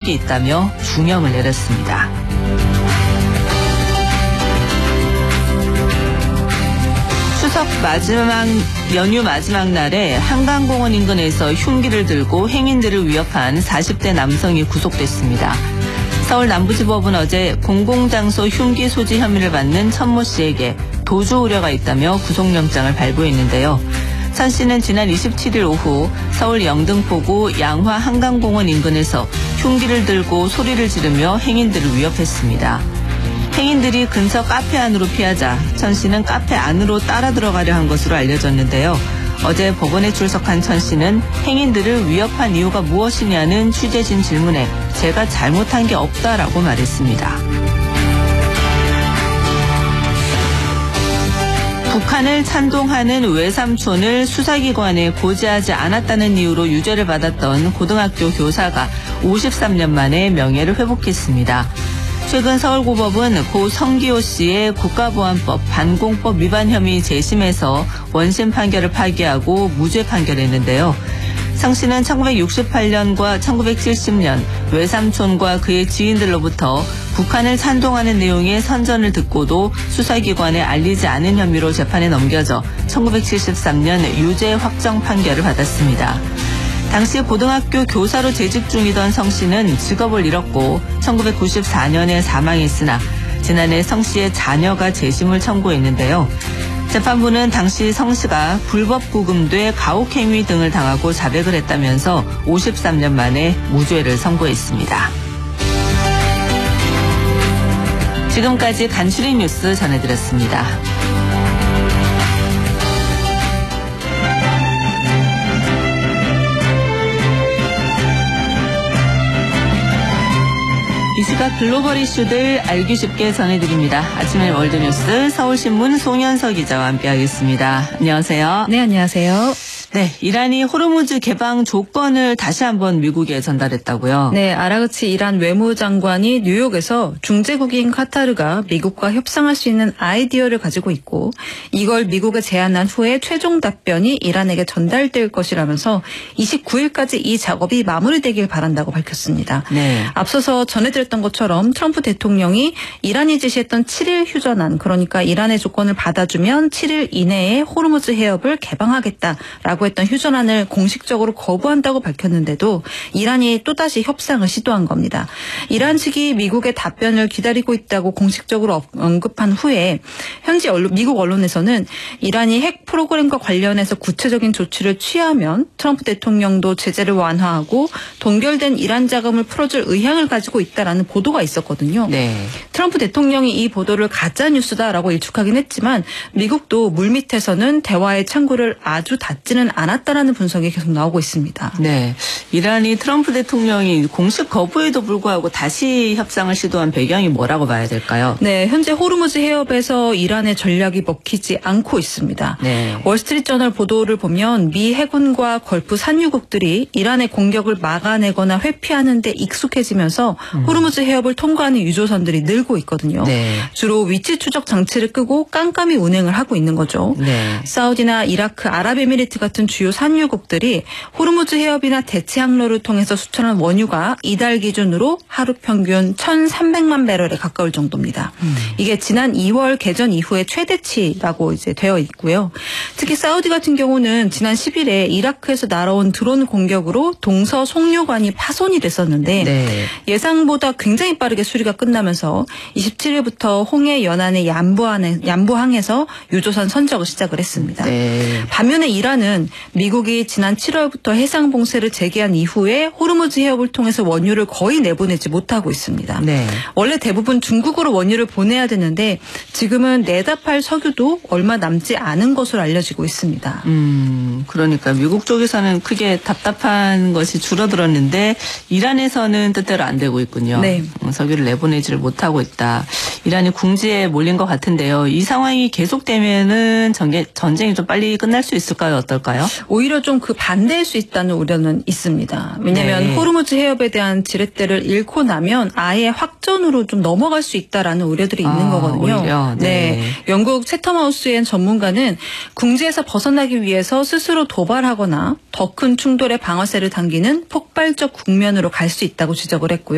의혹이 있다며 중형을 내렸습니다. 추석 연휴 마지막 날에 한강공원 인근에서 흉기를 들고 행인들을 위협한 40대 남성이 구속됐습니다. 서울 남부지법은 어제 공공장소 흉기 소지 혐의를 받는 천모 씨에게 도주 우려가 있다며 구속영장을 발부했는데요. 천 씨는 지난 27일 오후 서울 영등포구 양화 한강공원 인근에서 흉기를 들고 소리를 지르며 행인들을 위협했습니다. 행인들이 근처 카페 안으로 피하자 천 씨는 카페 안으로 따라 들어가려 한 것으로 알려졌는데요. 어제 법원에 출석한 천 씨는 행인들을 위협한 이유가 무엇이냐는 취재진 질문에 제가 잘못한 게 없다라고 말했습니다. 북한을 찬동하는 외삼촌을 수사기관에 고지하지 않았다는 이유로 유죄를 받았던 고등학교 교사가 53년 만에 명예를 회복했습니다. 최근 서울고법은 고 성기호 씨의 국가보안법 반공법 위반 혐의 재심에서 원심 판결을 파기하고 무죄 판결했는데요. 성 씨는 1968년과 1970년 외삼촌과 그의 지인들로부터 북한을 찬동하는 내용의 선전을 듣고도 수사기관에 알리지 않은 혐의로 재판에 넘겨져 1973년 유죄 확정 판결을 받았습니다. 당시 고등학교 교사로 재직 중이던 성 씨는 직업을 잃었고 1994년에 사망했으나 지난해 성 씨의 자녀가 재심을 청구했는데요. 재판부는 당시 성 씨가 불법 구금돼 가혹행위 등을 당하고 자백을 했다면서 53년 만에 무죄를 선고했습니다. 지금까지 간추린 뉴스 전해드렸습니다. 이 시각 글로벌 이슈들 알기 쉽게 전해드립니다. 아침의 월드뉴스 서울신문 송현서 기자와 함께하겠습니다. 안녕하세요. 네, 안녕하세요. 네, 이란이 호르무즈 개방 조건을 다시 한번 미국에 전달했다고요? 네, 아라그치 이란 외무장관이 뉴욕에서 중재국인 카타르가 미국과 협상할 수 있는 아이디어를 가지고 있고 이걸 미국에 제안한 후에 최종 답변이 이란에게 전달될 것이라면서 29일까지 이 작업이 마무리되길 바란다고 밝혔습니다. 네. 앞서서 전해드렸던 것처럼 트럼프 대통령이 이란이 제시했던 7일 휴전안, 그러니까 이란의 조건을 받아주면 7일 이내에 호르무즈 해협을 개방하겠다라고 했던 휴전안을 공식적으로 거부한다고 밝혔는데도 이란이 또다시 협상을 시도한 겁니다. 이란 측이 미국의 답변을 기다리고 있다고 공식적으로 언급한 후에 현지 미국 언론에서는 이란이 핵 프로그램과 관련해서 구체적인 조치를 취하면 트럼프 대통령도 제재를 완화하고 동결된 이란 자금을 풀어줄 의향을 가지고 있다라는 보도가 있었거든요. 네. 트럼프 대통령이 이 보도를 가짜뉴스다라고 일축하긴 했지만 미국도 물밑에서는 대화의 창구를 아주 닫지는 않았다라는 분석이 계속 나오고 있습니다. 네, 이란이 트럼프 대통령이 공식 거부에도 불구하고 다시 협상을 시도한 배경이 뭐라고 봐야 될까요? 네, 현재 호르무즈 해협에서 이란의 전략이 먹히지 않고 있습니다. 네. 월스트리트저널 보도를 보면 미 해군과 걸프 산유국들이 이란의 공격을 막아내거나 회피하는 데 익숙해지면서 호르무즈 해협을 통과하는 유조선들이 늘고 있거든요. 네. 주로 위치 추적 장치를 끄고 깜깜이 운행을 하고 있는 거죠. 네. 사우디나 이라크, 아랍에미리트 같은 주요 산유국들이 호르무즈 해협이나 대체 항로를 통해서 수출한 원유가 이달 기준으로 하루 평균 1,300만 배럴에 가까울 정도입니다. 이게 지난 2월 개전 이후의 최대치라고 이제 되어 있고요. 특히 사우디 같은 경우는 지난 10일에 이라크에서 날아온 드론 공격으로 동서 송유관이 파손이 됐었는데 네. 예상보다 굉장히 빠르게 수리가 끝나면서 27일부터 홍해 연안의 얀부항에서 유조선 선적을 시작을 했습니다. 네. 반면에 이란은 미국이 지난 7월부터 해상 봉쇄를 재개한 이후에 호르무즈 해협을 통해서 원유를 거의 내보내지 못하고 있습니다. 네. 원래 대부분 중국으로 원유를 보내야 되는데 지금은 내다팔 석유도 얼마 남지 않은 것으로 알려지고 있습니다. 그러니까 미국 쪽에서는 크게 답답한 것이 줄어들었는데 이란에서는 뜻대로 안 되고 있군요. 네. 석유를 내보내지를 못하고 있다. 이란이 궁지에 몰린 것 같은데요. 이 상황이 계속되면은 전쟁이 좀 빨리 끝날 수 있을까요? 어떨까요? 오히려 좀 그 반대일 수 있다는 우려는 있습니다. 왜냐하면 네. 호르무즈 해협에 대한 지렛대를 잃고 나면 아예 확전으로 좀 넘어갈 수 있다라는 우려들이 있는 거거든요. 오히려, 네. 영국 채텀하우스의 전문가는 궁지에서 벗어나기 위해서 스스로 도발하거나 더 큰 충돌의 방아쇠를 당기는 폭발적 국면으로 갈 수 있다고 지적을 했고요.